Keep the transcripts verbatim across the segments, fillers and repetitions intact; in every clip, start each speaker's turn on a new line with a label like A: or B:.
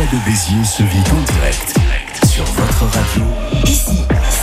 A: feria de Béziers se vit en direct sur votre radio.
B: Ici,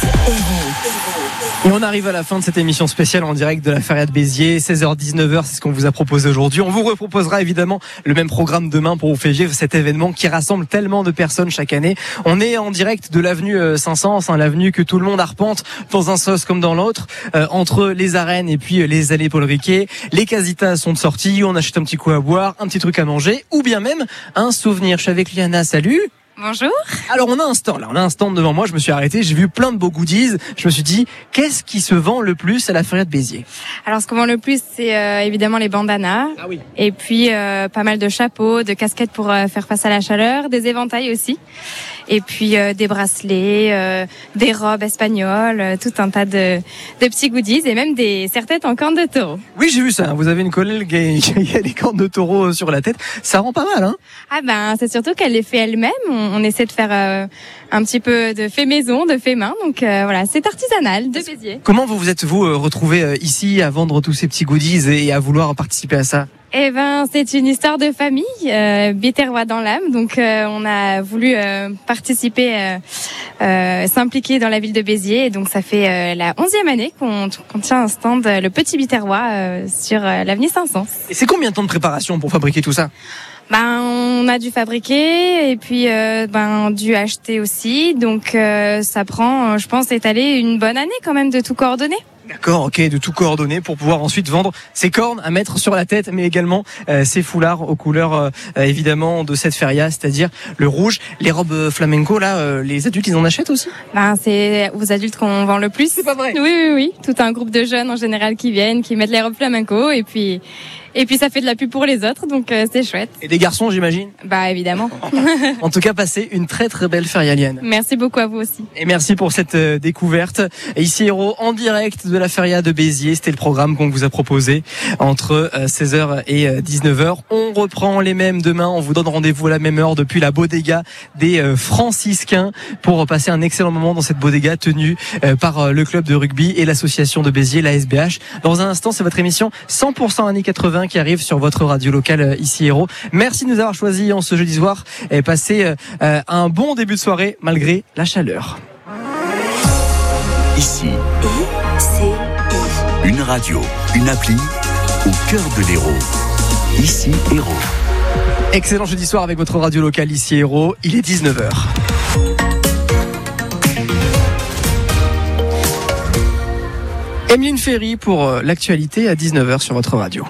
C: Et on arrive à la fin de cette émission spéciale en direct de la Feria de Béziers, seize heures dix-neuf heures, c'est ce qu'on vous a proposé aujourd'hui. On vous reproposera évidemment le même programme demain pour vous faire vivre cet événement qui rassemble tellement de personnes chaque année. On est en direct de l'avenue Saint-Saëns, hein, l'avenue que tout le monde arpente dans un sens comme dans l'autre, euh, entre les arènes et puis les allées Paul Riquet. Les casitas sont de sortie, on achète un petit coup à boire, un petit truc à manger ou bien même un souvenir. Je suis avec Liana, salut.
D: Bonjour.
C: Alors on a un stand là, on a un stand devant moi, je me suis arrêté, j'ai vu plein de beaux goodies, je me suis dit qu'est-ce qui se vend le plus à la Feria de Béziers?
D: Alors ce qu'on vend le plus c'est euh, évidemment les bandanas.
C: Ah oui.
D: Et puis euh, pas mal de chapeaux, de casquettes pour euh, faire face à la chaleur, des éventails aussi. Et puis euh, des bracelets, euh, des robes espagnoles, euh, tout un tas de, de petits goodies et même des serre-têtes en corne de taureau.
C: Oui, j'ai vu ça, vous avez une collègue qui a des cornes de taureau sur la tête, ça rend pas mal hein.
D: Ah ben c'est surtout qu'elle les fait elle-même, on, on essaie de faire euh, un petit peu de fait maison, de fait main, donc euh, voilà, c'est artisanal, de Béziers.
C: Comment vous vous êtes vous euh, retrouvé euh, ici à vendre tous ces petits goodies et à vouloir participer à ça?
D: Eh ben, c'est une histoire de famille, euh, biterrois dans l'âme. Donc, euh, on a voulu euh, participer, euh, euh, s'impliquer dans la ville de Béziers. Et donc, ça fait euh, la onzième année qu'on, qu'on tient un stand, euh, le petit biterrois, euh, sur euh, l'avenue Saint-Saëns.
C: Et c'est combien de temps de préparation pour fabriquer tout ça?
D: Ben, on a dû fabriquer et puis euh, ben dû acheter aussi. Donc, euh, ça prend, je pense, étaler une bonne année quand même de tout coordonner.
C: D'accord, ok, de tout coordonner pour pouvoir ensuite vendre ces cornes à mettre sur la tête, mais également euh, ces foulards aux couleurs euh, évidemment de cette feria, c'est-à-dire le rouge, les robes flamenco là, euh, les adultes ils en achètent aussi?
D: Ben c'est aux adultes qu'on vend le plus.
C: C'est pas vrai?
D: Oui, oui, oui, tout un groupe de jeunes en général qui viennent, qui mettent les robes flamenco et puis et puis ça fait de la pub pour les autres, donc euh, c'est chouette.
C: Et des garçons j'imagine?
D: Bah évidemment.
C: En tout cas, passez une très très belle feria Liane.
D: Merci beaucoup à vous aussi.
C: Et merci pour cette euh, découverte. Et ici Héros en direct de la feria de Béziers, c'était le programme qu'on vous a proposé entre euh, seize heures et euh, dix-neuf heures. On reprend les mêmes demain, on vous donne rendez-vous à la même heure depuis la bodega des euh, franciscains pour passer un excellent moment dans cette bodega tenue euh, par euh, le club de rugby et l'association de Béziers, la S B H. Dans un instant, c'est votre émission cent pour cent années quatre-vingts qui arrive sur votre radio locale euh, ici Héros. Merci de nous avoir choisis en ce jeudi soir et passez euh, un bon début de soirée malgré la chaleur.
A: Ici,
B: et c'est
A: une radio, une appli au cœur de l'Hérault. Ici Hérault.
C: Excellent jeudi soir avec votre radio locale ici Héros, il est dix-neuf heures. Emeline Ferry pour l'actualité à dix-neuf heures sur votre radio.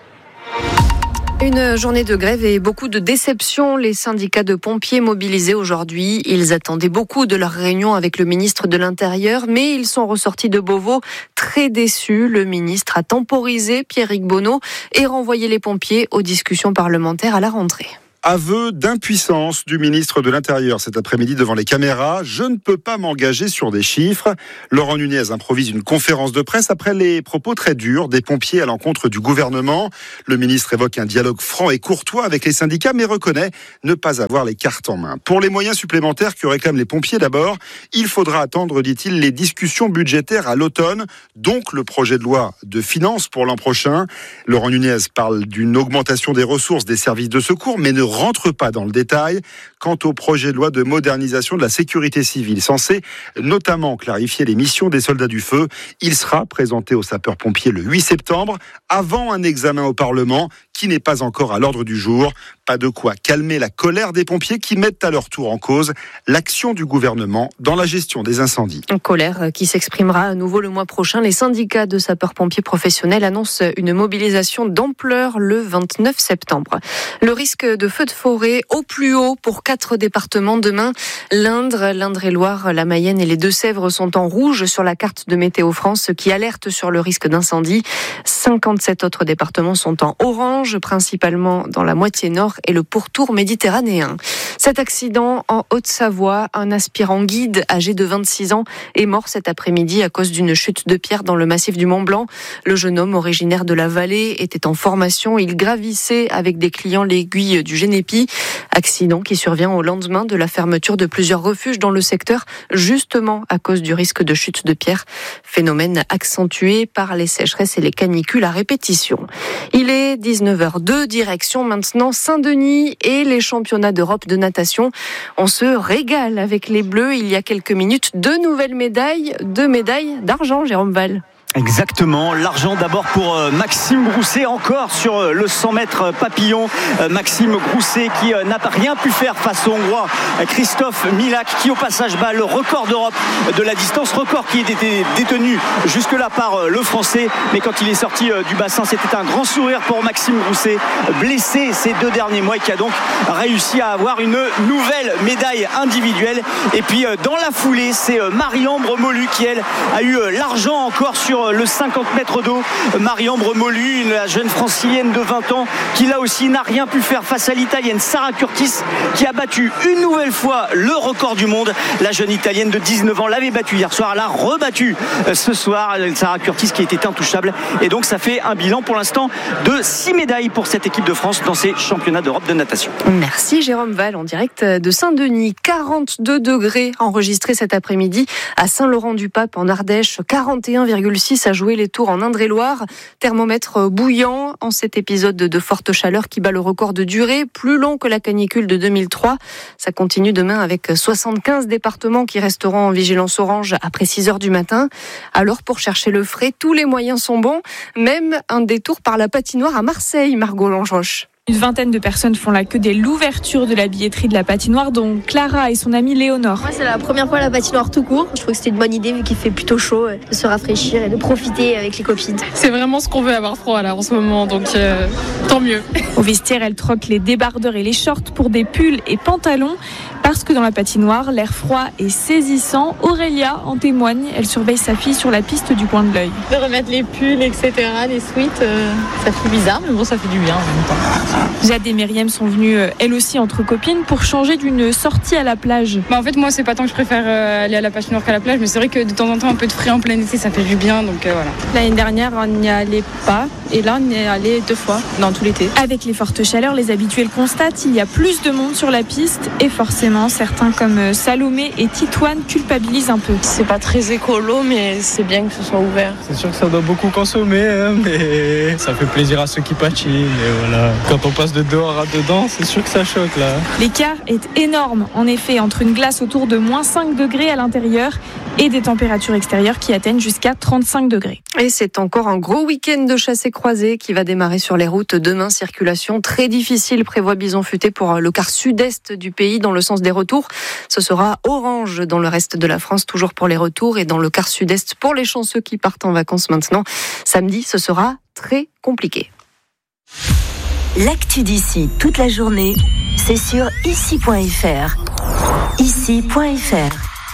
E: Une journée de grève et beaucoup de déceptions. Les syndicats de pompiers mobilisés aujourd'hui. Ils attendaient beaucoup de leur réunion avec le ministre de l'Intérieur, mais ils sont ressortis de Beauvau très déçus. Le ministre a temporisé Pierrick Bonneau et renvoyé les pompiers aux discussions parlementaires à la rentrée.
F: Aveu d'impuissance du ministre de l'Intérieur cet après-midi devant les caméras. Je ne peux pas m'engager sur des chiffres. Laurent Nunez improvise une conférence de presse après les propos très durs des pompiers à l'encontre du gouvernement. Le ministre évoque un dialogue franc et courtois avec les syndicats, mais reconnaît ne pas avoir les cartes en main. Pour les moyens supplémentaires que réclament les pompiers d'abord, il faudra attendre, dit-il, les discussions budgétaires à l'automne, donc le projet de loi de finances pour l'an prochain. Laurent Nunez parle d'une augmentation des ressources des services de secours, mais ne rentre pas dans le détail quant au projet de loi de modernisation de la sécurité civile, censé notamment clarifier les missions des soldats du feu. Il sera présenté aux sapeurs-pompiers le huit septembre, avant un examen au Parlement qui n'est pas encore à l'ordre du jour. Pas de quoi calmer la colère des pompiers qui mettent à leur tour en cause l'action du gouvernement dans la gestion des incendies.
E: Une colère qui s'exprimera à nouveau le mois prochain. Les syndicats de sapeurs-pompiers professionnels annoncent une mobilisation d'ampleur le vingt-neuf septembre. Le risque de feu de forêt au plus haut pour quatre départements demain. L'Indre, l'Indre-et-Loire, la Mayenne et les Deux-Sèvres sont en rouge sur la carte de Météo France qui alerte sur le risque d'incendie. cinquante-sept autres départements sont en orange, principalement dans la moitié nord et le pourtour méditerranéen. Cet accident en Haute-Savoie, un aspirant guide âgé de vingt-six ans est mort cet après-midi à cause d'une chute de pierre dans le massif du Mont-Blanc. Le jeune homme originaire de la vallée était en formation. Il gravissait avec des clients l'aiguille du général Genépi. Accident qui survient au lendemain de la fermeture de plusieurs refuges dans le secteur, justement à cause du risque de chute de pierres. Phénomène accentué par les sécheresses et les canicules à répétition. Il est dix-neuf heures deux, direction maintenant Saint-Denis et les championnats d'Europe de natation. On se régale avec les Bleus. Il y a quelques minutes, deux nouvelles médailles, deux médailles d'argent, Jérôme Val.
G: Exactement, l'argent d'abord pour Maxime Grousset, encore sur le cent mètres papillon. Maxime Grousset qui n'a rien pu faire face au Hongrois Christophe Milak, qui au passage bat le record d'Europe de la distance, record qui était détenu jusque-là par le Français. Mais quand il est sorti du bassin, c'était un grand sourire pour Maxime Grousset, blessé ces deux derniers mois et qui a donc réussi à avoir une nouvelle médaille individuelle. Et puis dans la foulée, c'est Marie-Ambre Molu qui, elle, a eu l'argent encore sur le cinquante mètres d'eau. Marie-Ambre Molu, la jeune francilienne de vingt ans, qui là aussi n'a rien pu faire face à l'italienne Sarah Curtis, qui a battu une nouvelle fois le record du monde. La jeune italienne de dix-neuf ans l'avait battu hier soir, l'a rebattu ce soir, Sarah Curtis qui était intouchable. Et donc ça fait un bilan pour l'instant de six médailles pour cette équipe de France dans ces championnats d'Europe de natation.
E: Merci Jérôme Val, en direct de Saint-Denis. quarante-deux degrés enregistrés cet après-midi à Saint-Laurent-du-Pape en Ardèche, quarante et un virgule six à jouer les tours en Indre-et-Loire. Thermomètre bouillant en cet épisode de forte chaleur qui bat le record de durée, plus long que la canicule de deux mille trois. Ça continue demain avec soixante-quinze départements qui resteront en vigilance orange après six heures du matin. Alors pour chercher le frais, tous les moyens sont bons, même un détour par la patinoire à Marseille, Margot Langeroche.
H: Une vingtaine de personnes font la queue dès l'ouverture de la billetterie de la patinoire, dont Clara et son amie Léonore.
I: Moi, c'est la première fois à la patinoire tout court. Je trouve que c'était une bonne idée vu qu'il fait plutôt chaud, de se rafraîchir et de profiter avec les copines.
J: C'est vraiment ce qu'on veut, avoir froid là en ce moment, donc euh, tant mieux.
H: Au vestiaire, elle troque les débardeurs et les shorts pour des pulls et pantalons. Parce que dans la patinoire, l'air froid est saisissant. Aurélia en témoigne. Elle surveille sa fille sur la piste du coin de l'œil.
J: De remettre les pulls, et cetera, les sweats, euh, ça fait bizarre, mais bon, ça fait du bien en même temps.
H: Jade et Myriam sont venues, euh, elles aussi, entre copines, pour changer d'une sortie à la plage.
J: Bah, en fait, moi, c'est pas tant que je préfère euh, aller à la patinoire qu'à la plage, mais c'est vrai que de temps en temps, un peu de frais en plein été, ça fait du bien, donc euh, voilà.
K: L'année dernière, on n'y allait pas, et là, on y est allé deux fois dans tout l'été.
H: Avec les fortes chaleurs, les habitués le constatent, il y a plus de monde sur la piste, et forcément, certains comme Salomé et Titoine culpabilisent un peu.
L: C'est pas très écolo, mais c'est bien que ce soit ouvert.
M: C'est sûr que ça doit beaucoup consommer, hein, mais ça fait plaisir à ceux qui patinent. Et voilà. Quand on passe de dehors à dedans, c'est sûr que ça choque là.
H: L'écart est énorme, en effet, entre une glace autour de moins cinq degrés à l'intérieur et des températures extérieures qui atteignent jusqu'à trente-cinq degrés.
E: Et c'est encore un gros week-end de chassé-croisé qui va démarrer sur les routes demain. Circulation très difficile, prévoit Bison Futé pour le quart sud-est du pays dans le sens des retours. Ce sera orange dans le reste de la France, toujours pour les retours, et dans le quart sud-est pour les chanceux qui partent en vacances maintenant. Samedi, ce sera très compliqué.
B: L'actu d'ici toute la journée, c'est sur ici point f r. ici point f r.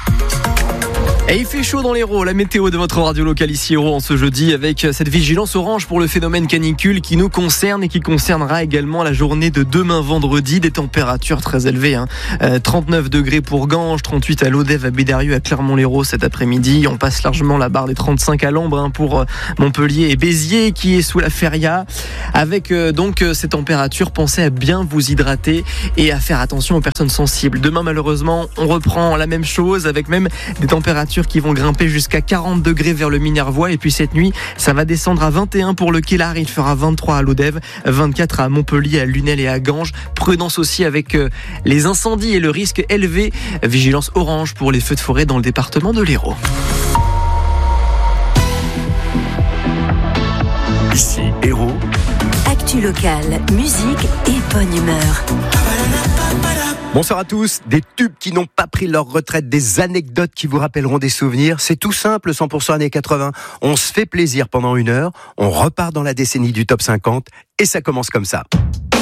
C: Et il fait chaud dans l'Hérault, la météo de votre radio locale ici Hérault en ce jeudi avec cette vigilance orange pour le phénomène canicule qui nous concerne et qui concernera également la journée de demain vendredi. Des températures très élevées, hein. euh, trente-neuf degrés pour Ganges, trente-huit à Lodève, à Bédarieux, à Clermont-Lérault cet après-midi. On passe largement la barre des trente-cinq à Lambre, hein, pour Montpellier et Béziers qui est sous la feria. Avec euh, donc euh, ces températures, pensez à bien vous hydrater et à faire attention aux personnes sensibles. Demain malheureusement, on reprend la même chose avec même des températures qui vont grimper jusqu'à quarante degrés vers le Minervois. Et puis cette nuit, ça va descendre à vingt et un pour le Kellar. Il fera vingt-trois à Lodève, vingt-quatre à Montpellier, à Lunel et à Ganges. Prudence aussi avec les incendies et le risque élevé. Vigilance orange pour les feux de forêt dans le département de l'Hérault.
A: Ici Hérault.
B: Actu locale, musique et bonne humeur.
N: Bonsoir à tous. Des tubes qui n'ont pas pris leur retraite, des anecdotes qui vous rappelleront des souvenirs. C'est tout simple, cent pour cent années quatre-vingts. On se fait plaisir pendant une heure, on repart dans la décennie du top cinquante et ça commence comme ça.